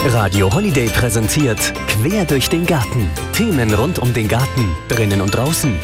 Radio Holiday präsentiert Quer durch den Garten. Themen rund um den Garten, drinnen und draußen.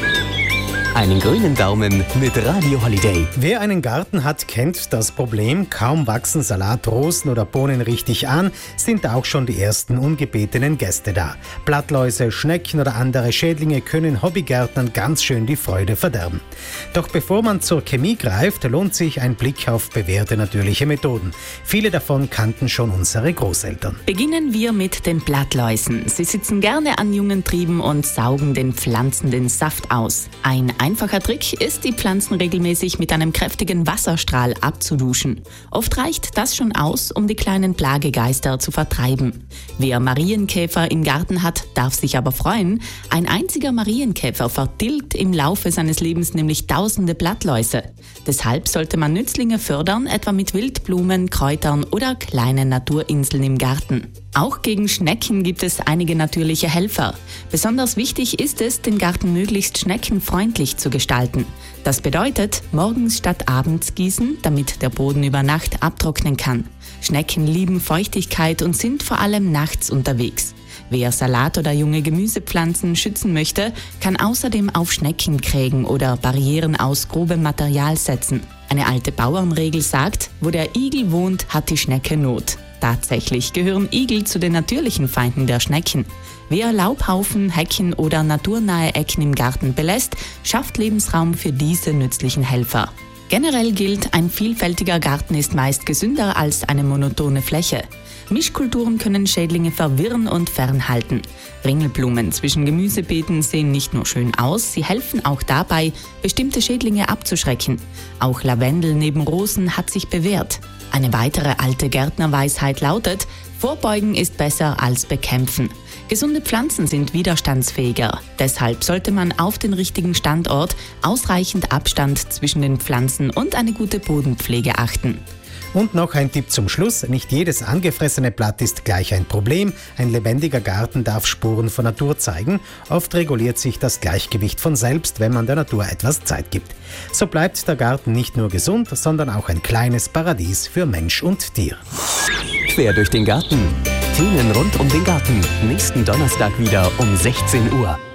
Einen grünen Daumen mit Radio Holiday. Wer einen Garten hat, kennt das Problem. Kaum wachsen Salat, Rosen oder Bohnen richtig an, sind auch schon die ersten ungebetenen Gäste da. Blattläuse, Schnecken oder andere Schädlinge können Hobbygärtnern ganz schön die Freude verderben. Doch bevor man zur Chemie greift, lohnt sich ein Blick auf bewährte natürliche Methoden. Viele davon kannten schon unsere Großeltern. Beginnen wir mit den Blattläusen. Sie sitzen gerne an jungen Trieben und saugen den Pflanzen den Saft aus. Ein einfacher Trick ist, die Pflanzen regelmäßig mit einem kräftigen Wasserstrahl abzuduschen. Oft reicht das schon aus, um die kleinen Plagegeister zu vertreiben. Wer Marienkäfer im Garten hat, darf sich aber freuen. Ein einziger Marienkäfer vertilgt im Laufe seines Lebens nämlich tausende Blattläuse. Deshalb sollte man Nützlinge fördern, etwa mit Wildblumen, Kräutern oder kleinen Naturinseln im Garten. Auch gegen Schnecken gibt es einige natürliche Helfer. Besonders wichtig ist es, den Garten möglichst schneckenfreundlich zu gestalten. Das bedeutet, morgens statt abends gießen, damit der Boden über Nacht abtrocknen kann. Schnecken lieben Feuchtigkeit und sind vor allem nachts unterwegs. Wer Salat oder junge Gemüsepflanzen schützen möchte, kann außerdem auf Schneckenkrägen oder Barrieren aus grobem Material setzen. Eine alte Bauernregel sagt, wo der Igel wohnt, hat die Schnecke Not. Tatsächlich gehören Igel zu den natürlichen Feinden der Schnecken. Wer Laubhaufen, Hecken oder naturnahe Ecken im Garten belässt, schafft Lebensraum für diese nützlichen Helfer. Generell gilt, ein vielfältiger Garten ist meist gesünder als eine monotone Fläche. Mischkulturen können Schädlinge verwirren und fernhalten. Ringelblumen zwischen Gemüsebeeten sehen nicht nur schön aus, sie helfen auch dabei, bestimmte Schädlinge abzuschrecken. Auch Lavendel neben Rosen hat sich bewährt. Eine weitere alte Gärtnerweisheit lautet: Vorbeugen ist besser als bekämpfen. Gesunde Pflanzen sind widerstandsfähiger. Deshalb sollte man auf den richtigen Standort, ausreichend Abstand zwischen den Pflanzen und eine gute Bodenpflege achten. Und noch ein Tipp zum Schluss: Nicht jedes angefressene Blatt ist gleich ein Problem. Ein lebendiger Garten darf Spuren von Natur zeigen. Oft reguliert sich das Gleichgewicht von selbst, wenn man der Natur etwas Zeit gibt. So bleibt der Garten nicht nur gesund, sondern auch ein kleines Paradies für Mensch und Tier. Quer durch den Garten. Themen rund um den Garten. Nächsten Donnerstag wieder um 16 Uhr.